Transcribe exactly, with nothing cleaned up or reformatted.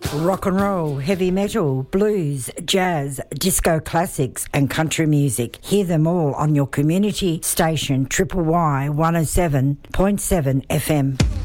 Rock and roll, heavy metal, blues, jazz, disco classics and country music. Hear them all on your community station Triple Y one oh seven point seven F M.